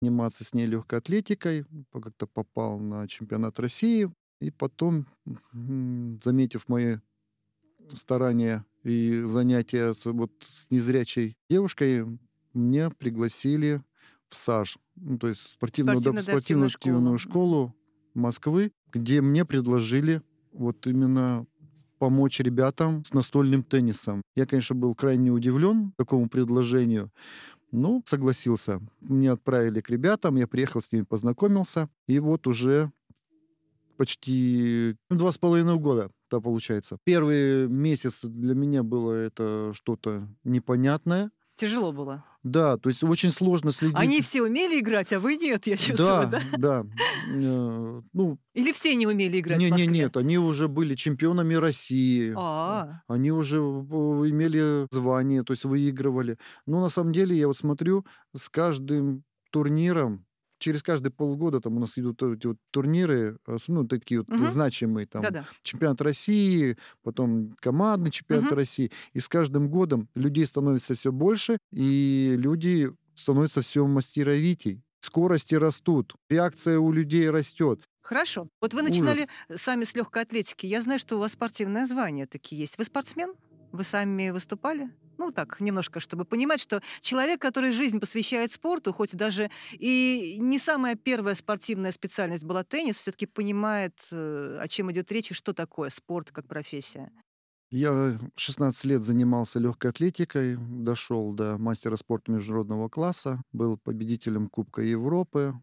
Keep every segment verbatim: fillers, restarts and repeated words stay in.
заниматься с ней легкой атлетикой, по- как-то попал на чемпионат России, и потом, м, заметив мои старания и занятия с, вот, с незрячей девушкой, мне пригласили в САЖ, ну, то есть спортивную, да, Спортивно-адаптивная спортивно-активную школа. Мгм. школу Москвы, где мне предложили вот именно помочь ребятам с настольным теннисом. Я, конечно, был крайне удивлен такому предложению, но согласился. Меня отправили к ребятам, я приехал с ними, познакомился, и вот уже почти ну, два с половиной года, да, получается. Первый месяц для меня было это что-то непонятное. Тяжело было. Да, то есть очень сложно следить. Они все умели играть, а вы нет, я чувствую, Да, да? да. Э, ну, Или все не умели играть в не, не, Москве? нет, они уже были чемпионами России. А, А, Они уже в- имели звание, то есть выигрывали. Но на самом деле я вот смотрю, с каждым турниром, через каждые полгода там у нас идут эти вот турниры, э, с- ну, такие вот мгм. значимые, там, Да-да. чемпионат России, потом командный чемпионат Мгм. России. И с каждым годом людей становится все больше, и люди становятся все мастеровитей. Скорости растут, реакция у людей растет. Хорошо. Вот вы Ужас. начинали сами с легкой атлетики. Я знаю, что у вас спортивное звание такие есть. Вы спортсмен? Вы сами выступали? Ну, так, немножко, чтобы понимать, что человек, который жизнь посвящает спорту, хоть даже и не самая первая спортивная специальность была теннис, все-таки понимает, э, о чем идет речь и что такое спорт как профессия. Я шестнадцать лет занимался легкой атлетикой, дошел до мастера спорта международного класса, был победителем Кубка Европы.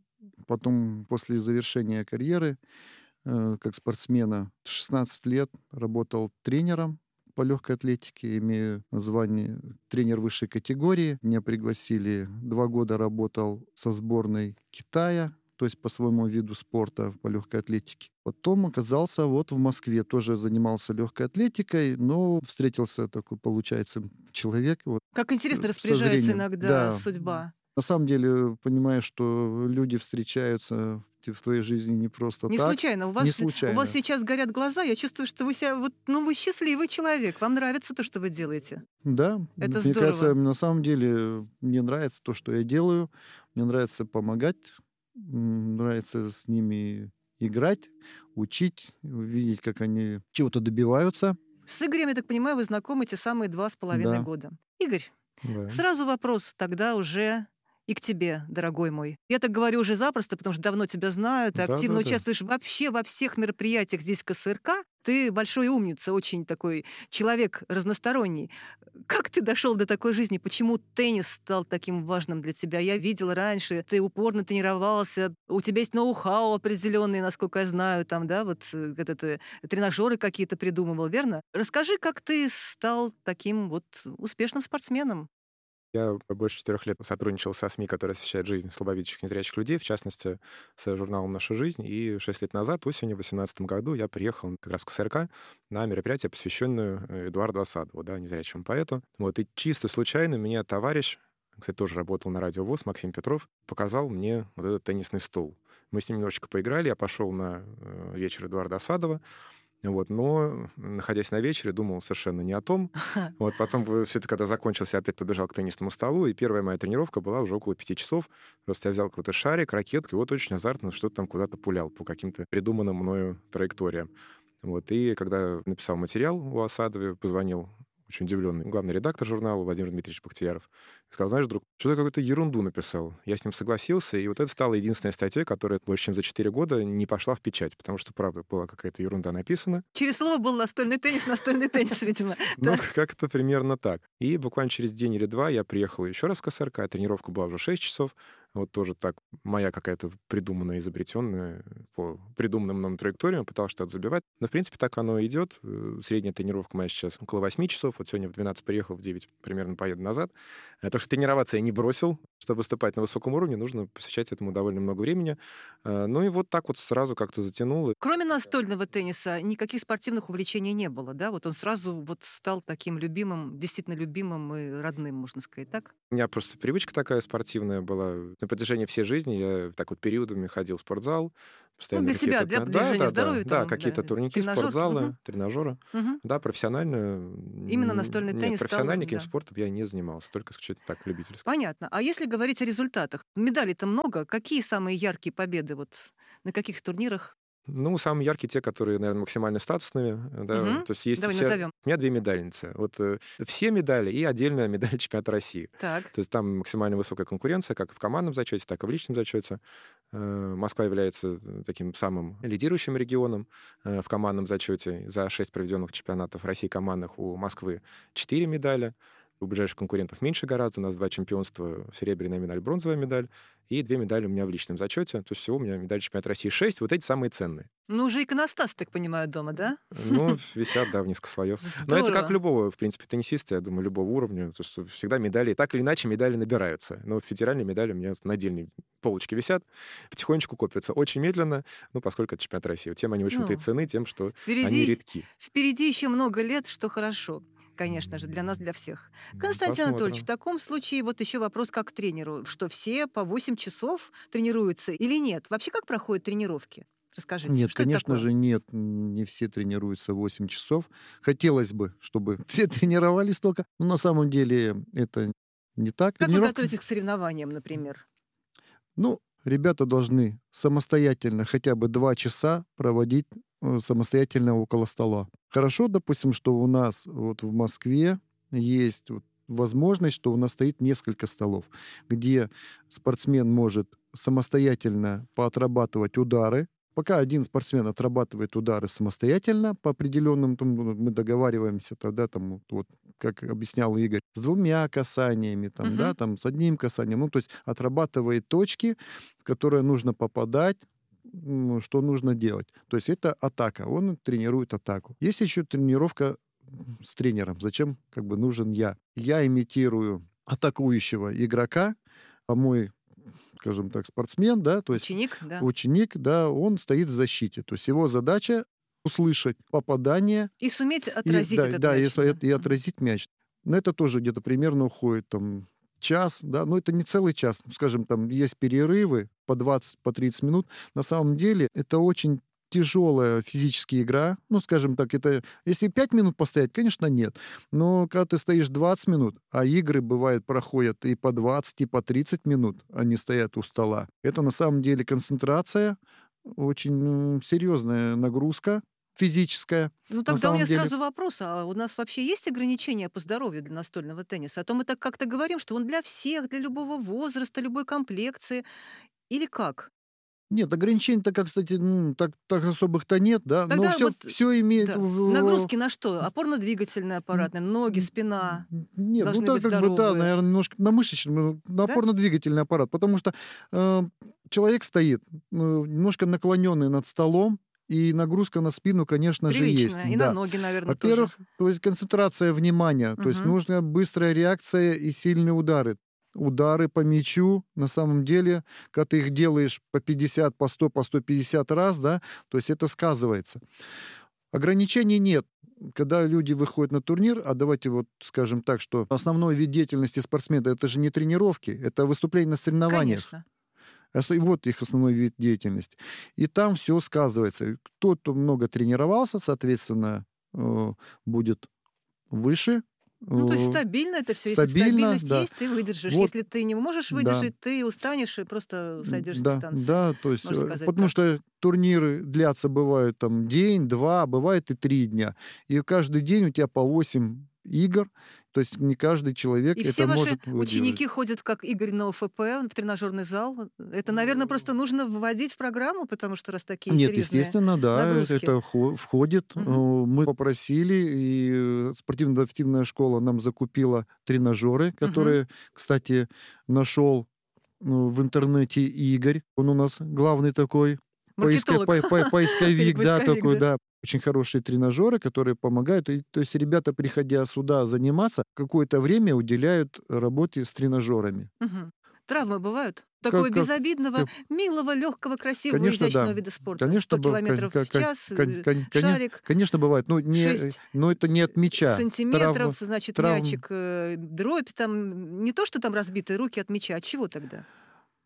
Потом, после завершения карьеры э, как спортсмена, шестнадцать лет работал тренером по легкой атлетике, имею звание тренер высшей категории. Меня пригласили, два года работал со сборной Китая, то есть по своему виду спорта, по легкой атлетике. Потом оказался вот в Москве, тоже занимался легкой атлетикой, но встретился такой, получается, человек вот Как с- интересно со распоряжается зрением. иногда Да, судьба. на самом деле, понимаешь, что люди встречаются те- в твоей жизни не просто Не так, случайно. У не вас, у вас случайно. сейчас горят глаза. Я чувствую, что вы себя вот, ну, вы счастливый человек. Вам нравится то, что вы делаете. Да, Это мне кажется, здорово. на самом деле мне нравится то, что я делаю, мне нравится помогать, м, нравится с ними играть, учить, видеть, как они чего-то добиваются. С Игорем, я так понимаю, вы знакомы те самые два с половиной Да, года. Игорь, да. сразу вопрос тогда уже и к тебе, дорогой мой. Я так говорю уже запросто, потому что давно тебя знаю, ты активно Да-да-да. участвуешь вообще во всех мероприятиях здесь ка эс эр ка. Ты большой умница, очень такой человек разносторонний. Как ты дошел до такой жизни? Почему теннис стал таким важным для тебя? Я видела раньше, ты упорно тренировался, у тебя есть ноу-хау определенный, насколько я знаю, там, да, вот э, это ты тренажеры какие-то придумывал, верно? Расскажи, как ты стал таким вот успешным спортсменом? Я больше четырех лет сотрудничал со СМИ, которые освещают жизнь слабовидящих и незрячих людей, в частности, с журналом «Наша жизнь». И шесть лет назад, осенью, в две тысячи восемнадцатом году, я приехал как раз к ка эс эр ка на мероприятие, посвященное э, Эдуарду Асадову, да, незрячему поэту. Вот, и чисто случайно меня товарищ, кстати, тоже работал на Радио ВОС, Максим Петров, показал мне вот этот теннисный стол. Мы с ним немножечко поиграли, я пошел на э, вечер Эдуарда Асадова, вот, но, находясь на вечере, думал совершенно не о том. Вот, потом все это, когда закончился, опять побежал к теннисному столу, и первая моя тренировка была уже около пяти часов. Просто я взял какой-то шарик, ракетку, и вот очень азартно что-то там куда-то пулял по каким-то придуманным мною траекториям. Вот, и когда написал материал у Асадове, позвонил очень удивленный главный редактор журнала Владимир Дмитриевич Бахтияров. Сказал: знаешь, друг, что-то какую-то ерунду написал. Я с ним согласился, и вот это стало единственной статьей, которая больше чем за четыре года не пошла в печать, потому что, правда, была какая-то ерунда написана. Через слово был настольный теннис, настольный теннис, видимо. Ну, Так. как-то примерно так. И буквально через день или два я приехал еще раз в ка эс эр ка, тренировка была уже шесть часов. Вот тоже так, моя какая-то придуманная, изобретенная, по придуманным мной траекториям, пытался что-то забивать. Но, в принципе, так оно и идет. Э, Средняя тренировка моя сейчас около восьми часов. Вот сегодня в двенадцать приехал, в девять примерно поеду назад. Э, То, что тренироваться я не бросил. Чтобы выступать на высоком уровне, нужно посвящать этому довольно много времени. Э, Ну и вот так вот сразу как-то затянуло. Кроме настольного тенниса никаких спортивных увлечений не было, да? Вот он сразу вот стал таким любимым, действительно любимым и родным, можно сказать, так? У меня просто привычка такая спортивная была. На протяжении всей жизни я так вот периодами ходил в спортзал, Ну, постоянно для себя, какие-то... для та- Да, поддержания да, да, здоровья, да, там, какие-то да, турники, тренажер. Мгм, спортзалы, тренажеры. мгм. Да, профессионально... Именно н- настольный Нет, теннис стал, профессионально каким да. спортом я не занимался, только что-то так, любительским. Понятно. А если говорить о результатах. Медалей-то много. Какие самые яркие победы? Вот на каких турнирах? Ну, самые яркие те, которые, наверное, максимально статусными. Да. Мгм. То есть есть Давай все... назовем. У меня две медальницы. Вот э, все медали и отдельная медаль чемпионата России. Так. То есть там максимально высокая конкуренция, как в командном зачете, так и в личном зачете. Э, Москва является таким самым лидирующим регионом э, в командном зачете. За шесть проведенных чемпионатов России командных у Москвы четыре медали. У ближайших конкурентов меньше гораздо. У нас два чемпионства, серебряная медаль, бронзовая медаль. И две медали у меня в личном зачете. То есть всего у меня медаль чемпионата России шесть. Вот эти самые ценные. Ну, уже иконостас, так понимаю, дома, да? Ну, висят, да, в несколько слоев. Но это как Здорово. любого, в принципе, теннисиста, я думаю, любого уровня. То, что всегда медали, так или иначе, медали набираются. Но федеральные медали у меня на отдельной полочке висят, потихонечку копятся. Очень медленно, ну, поскольку это чемпионат России. Вот тем они, в общем-то, и Ну, цены, тем, что они впереди, редки. впереди еще много лет, что хорошо. Конечно же, для нас, для всех. Константин Анатольевич, в Посмотрим. таком случае вот еще вопрос как к тренеру. Что все по восемь часов тренируются или нет? Вообще, как проходят тренировки? Расскажите, Нет, что это конечно такое? же, нет, м, не все тренируются восемь часов. Хотелось бы, чтобы все тренировались только, но на самом деле это не так. Как вы Тренировка, готовитесь к соревнованиям, например? ну, ребята должны самостоятельно хотя бы два часа проводить э, самостоятельно около стола. Хорошо, допустим, что у нас вот в Москве есть вот возможность, что у нас стоит несколько столов, где спортсмен может самостоятельно поотрабатывать удары. Пока один спортсмен отрабатывает удары самостоятельно по определенным, там, ну, мы договариваемся тогда, там, вот, вот, как объяснял Игорь, с двумя касаниями, там, да, Мгм. там, с одним касанием. Ну, то есть отрабатывает точки, в которые нужно попадать, м, что нужно делать. То есть это атака, он тренирует атаку. Есть еще тренировка м, с тренером. Зачем как бы нужен я? Я имитирую атакующего игрока, а мой, скажем так, спортсмен, да, то есть Ученик, да. ученик, да, он стоит в защите. То есть его задача услышать попадание И суметь и, отразить да, этот да, и, мяч, со- да. и Мгм. отразить мяч. Но это тоже где-то примерно уходит там час, да, но это не целый час. Скажем, там есть перерывы по двадцать, по тридцать минут. На самом деле это очень тяжелая физическая игра. Ну, скажем так, это если пять минут постоять, конечно, нет. Но когда ты стоишь двадцать минут, а игры, бывает, проходят и по двадцать, и по тридцать минут, они стоят у стола. Это на самом деле концентрация, очень м, серьезная нагрузка физическая. Ну, На тогда у самом меня деле, сразу вопрос, а у нас вообще есть ограничения по здоровью для настольного тенниса? А то мы так как-то говорим, что он для всех, для любого возраста, любой комплекции. Или как? нет, ограничений-то, как, кстати, ну, так, так особых-то нет, да, но Тогда все, вот, все имеет да, в- нагрузки на что? Опорно-двигательный м, аппарат, наверно, ноги, м, спина м, нет, ну должны да, быть как бы, да, здоровые, наверное, немножко на мышечный, ну, на да? опорно-двигательный аппарат, потому что э, человек стоит э, немножко наклоненный над столом, и нагрузка на спину, конечно же, есть, Приличная. И на да. ноги, наверное, тоже. Во-первых, то есть концентрация внимания, то есть Мгм. нужна быстрая реакция и сильные удары. Удары по мячу, на самом деле, когда ты их делаешь по пятьдесят, по сто, по сто пятьдесят раз, да, то есть это сказывается. Ограничений нет. Когда люди выходят на турнир, а давайте вот скажем так, что основной вид деятельности спортсмена это же не тренировки, это выступление на соревнованиях. Конечно. Ос- и Вот их основной вид деятельности. И там все сказывается. Кто-то много тренировался, соответственно, э, будет выше, Ну, то есть э, стабильно это все. Если стабильно, стабильность да. есть, ты выдержишь. Вот, Если ты не можешь да. выдержать, ты устанешь и просто М, сойдешь с Да, дистанции. да, то есть, Можно э, сказать потому так. что турниры длятся, бывают там день, два, бывает и три дня. И каждый день у тебя по восемь игр, то есть не каждый человек И все это ваши может выдержать. ученики ходят, как Игорь, на ОФП, в тренажерный зал. Это, наверное, просто нужно вводить в программу, потому что раз такие Нет, серьезные естественно, да, э, нагрузки. это вхо- входит. Э, Мгм. Мы попросили, и э, спортивно-адаптивная школа нам закупила тренажеры, Мгм. которые, кстати, нашел ну, в интернете Игорь. Он у нас главный такой поиска- Маркетолог по- по- или поисковик, да, поисковик, такой, да. да. Очень хорошие тренажеры, которые помогают. И, то есть ребята, приходя сюда заниматься, какое-то время уделяют работе с тренажерами. Мгм. Травмы бывают? Как, Такого как, безобидного, как- милого, легкого, красивого, Конечно, изящного да. вида спорта. Конечно, сто быв- кон- километров кон- в кон- час, кон- э, кон- коне- шарик, конечно, бывает. Ну, не, э, шесть но это не от мяча. сантиметров, Травма, значит, травм, мячик, э, дробь там. Не то, что там разбитые руки от мяча. От чего тогда?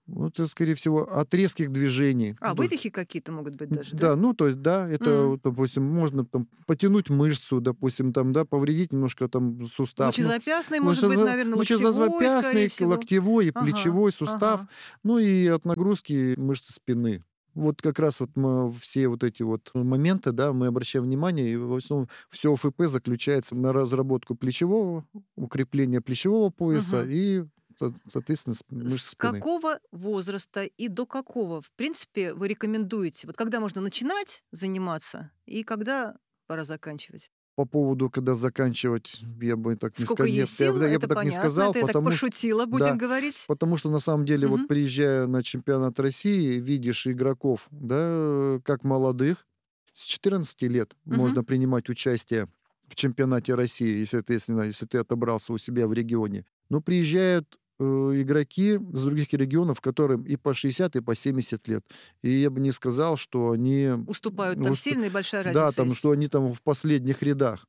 Вот, это, скорее всего, от резких движений. А, Да. вывихи какие-то могут быть даже, Да, да? ну, то есть, да, это, М. вот, допустим, можно там потянуть мышцу, допустим, там, да, повредить немножко там сустав. Ну, Лучезапястный, может быть, наверное, локтевой, скорее лучезапястный, всего. локтевой и Ага, плечевой сустав, ага. ну и от нагрузки мышцы спины. Вот как раз вот мы все вот эти вот моменты, да, мы обращаем внимание, и в основном все ОФП заключается на разработку плечевого, укрепление плечевого пояса Мгм. и, со- соответственно, с- мышц С спины. какого возраста и до какого, в принципе, вы рекомендуете? Вот когда можно начинать заниматься и когда пора заканчивать? По поводу, когда заканчивать, я бы так не Сколько сказал, нет, есть я, сил, бы- я бы это так не понятно. сказал, Это я так потому что, пошутила, будем да, говорить. потому что на самом деле вот Мгм. приезжая на чемпионат России, видишь игроков, да, как молодых, с четырнадцати лет Мгм. можно принимать участие в чемпионате России, если, соответственно, если ты отобрался у себя в регионе. Но приезжают э, игроки с других регионов, которым и по шестьдесят, и по семьдесят лет. И я бы не сказал, что они... Уступают там уст- сильно, и большая Да, разница там, есть. что они там в последних рядах.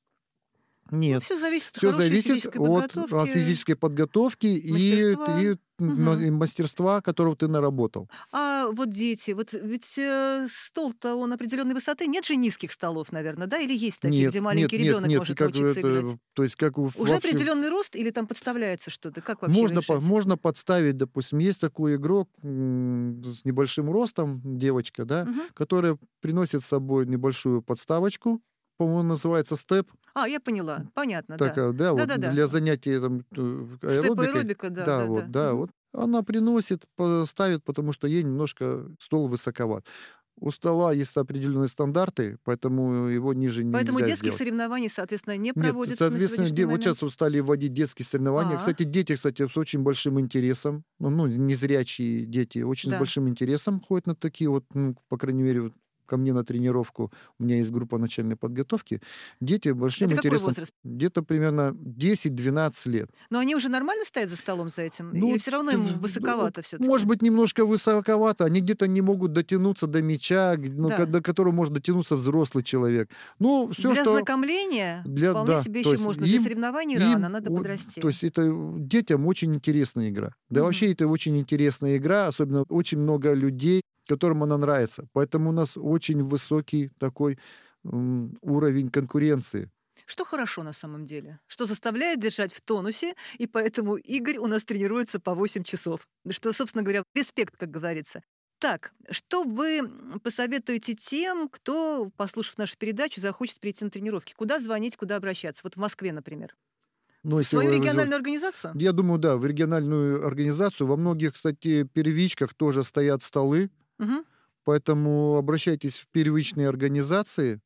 Ну, Нет. все зависит от Все хорошей зависит физической от, от подготовки, физической подготовки и, мастерства. и м- Мгм. и мастерства, которого ты наработал. А вот дети, вот ведь э, стол-то он определенной высоты, нет же низких столов, наверное, да? Или есть такие, Нет, где нет, маленький нет, ребенок нет. И может как научиться играть? это, то есть как в- Уже вообще определенный рост или там подставляется что-то? Как вообще можно, по- решать? можно подставить, допустим, есть такой игрок м, с небольшим ростом, девочка, да, Мгм. которая приносит с собой небольшую подставочку, по-моему, называется степ. А, я поняла, понятно, да. Такая, да, вот Да-да-да. для занятий там, э, аэробикой. Степ-аэробика, да, Да, да, вот, да. да, Мгм. вот. Она приносит, ставит, потому что ей немножко стол высоковат. У стола есть определенные стандарты, поэтому его ниже Поэтому нельзя детских сделать. соревнований, соответственно, не Нет, проводятся на соответственно, сегодняшний де- вот сейчас момент. вот стали вводить детские соревнования. А, Кстати, дети, кстати, с очень большим интересом, ну, ну, незрячие дети, очень с да. большим интересом ходят на такие вот, ну, по крайней мере, вот ко мне на тренировку, у меня есть группа начальной подготовки, дети большим Это какой интересом, возраст? где-то примерно десять-двенадцать лет. Но они уже нормально стоят за столом за этим? Или Ну, все равно т- им ну, высоковато может все-таки? быть, немножко высоковато. Они где-то не могут дотянуться до мяча, г- ну, ко- Да. до которого может дотянуться взрослый человек. Ну, все, Для что ознакомления для, вполне да, себе то еще есть можно. Для им, соревнований рано, им, надо вот, подрасти. то есть это э, детям очень интересная игра. Да, Мгм. вообще это очень интересная игра, особенно очень много людей, которым она нравится. Поэтому у нас очень высокий такой м, уровень конкуренции. Что хорошо на самом деле? Что заставляет держать в тонусе, и поэтому Игорь у нас тренируется по восемь часов. Да что, собственно говоря, респект, как говорится. Так, что вы м, посоветуете тем, кто, послушав нашу передачу, захочет прийти на тренировки? Куда звонить, куда обращаться? Вот в Москве, например. Но В если свою вы- вы- региональную организацию? Я думаю, да, в региональную организацию. Во многих, кстати, первичках тоже стоят столы, Мгм. поэтому обращайтесь в первичные организации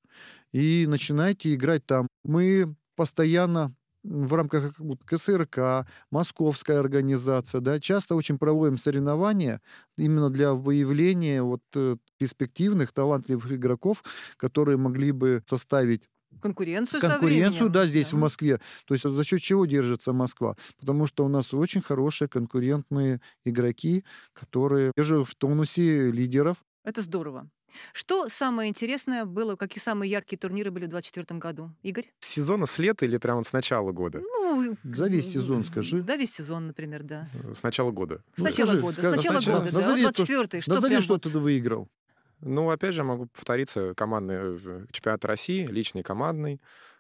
и начинайте играть там. Мы постоянно в рамках вот КСРК, Московская организация, да, часто очень проводим соревнования именно для выявления вот э, перспективных, талантливых игроков, которые могли бы составить Конкуренцию со конкуренцию, временем. да, здесь, в Да. Москве. То есть за счет чего держится Москва? Потому что у нас очень хорошие конкурентные игроки, которые держат в тонусе лидеров. Это здорово. Что самое интересное было, какие самые яркие турниры были в двадцать четвёртом году? Игорь? С сезона, с лета или прямо с начала года? Ну, За весь сезон скажи. Да, весь сезон, например, да. Э, С начала года. С Ну, начала скажи, года. С ска- начала сначала- года, да. назови Вот то, двадцать четвёртый, что Назови, прям что вот... ты выиграл. Ну, опять же, могу повториться, командный э, чемпионат России, личный командный.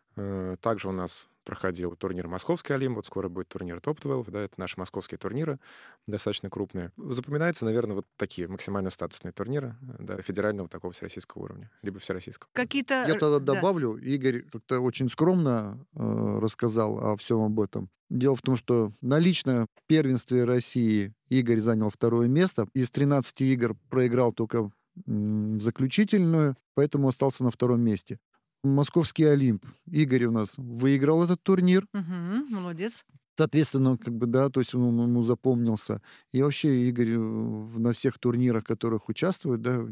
Э, Также у нас проходил турнир «Московский Олимп», вот скоро будет турнир топ двенадцать, да, это наши московские турниры, достаточно крупные. Запоминаются, наверное, вот такие максимально статусные турниры, э, да, федерального такого всероссийского уровня, либо всероссийского. Какие-то... Я тогда да. добавлю, Игорь как-то очень скромно э, рассказал о всем об этом. Дело в том, что на личном первенстве России Игорь занял второе место. Из тринадцати игр проиграл только м, заключительную, поэтому остался на втором месте. Московский Олимп. Игорь у нас выиграл этот турнир. Мгм, молодец. Соответственно, как бы, да, то есть он ему запомнился. И вообще Игорь э, в- на всех турнирах, в которых участвует, да,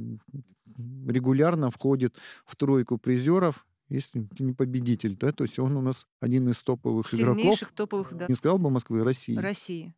регулярно входит в тройку призеров, если не победитель, да, то есть он у нас один из топовых игроков, Сильнейших топовых, да, не сказал бы Москвы, России. России.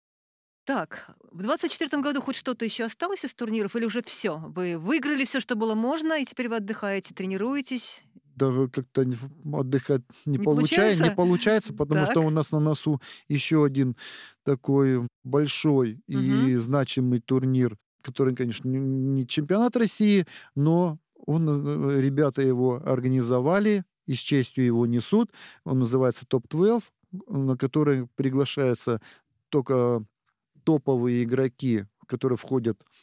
Так, в двадцать четвёртом году хоть что-то еще осталось из турниров или уже все? Вы выиграли все, что было можно, и теперь вы отдыхаете, тренируетесь? да, как-то не- отдыхать не, Не получается, не получается? получается, потому что Так. у нас на носу еще один такой большой Мгм. и значимый турнир, который, конечно, не не чемпионат России, но он, э, ребята его организовали и с честью его несут. Он называется топ двенадцать, на который приглашаются только топовые игроки, которые входят